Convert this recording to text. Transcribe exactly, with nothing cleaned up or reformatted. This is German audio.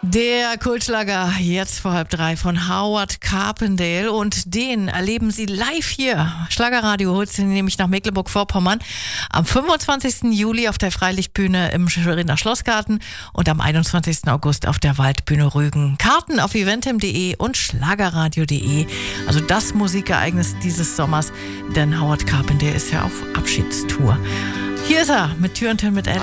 Der Kultschlager jetzt vor halb drei von Howard Carpendale und den erleben Sie live hier. Schlagerradio holt Sie nämlich nach Mecklenburg-Vorpommern am fünfundzwanzigsten Juli auf der Freilichtbühne im Schweriner Schlossgarten und am einundzwanzigsten August auf der Waldbühne Rügen. Karten auf eventim punkt de und schlagerradio punkt de. Also das Musikereignis dieses Sommers, denn Howard Carpendale ist ja auf Abschiedstour. Hier ist er mit Tür und Tür mit Ella.